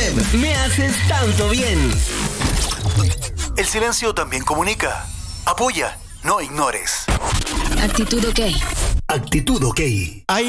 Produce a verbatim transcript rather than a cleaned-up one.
Web, me haces tanto bien. El silencio también comunica. Apoya, no ignores. Actitud OK. Actitud OK. Hay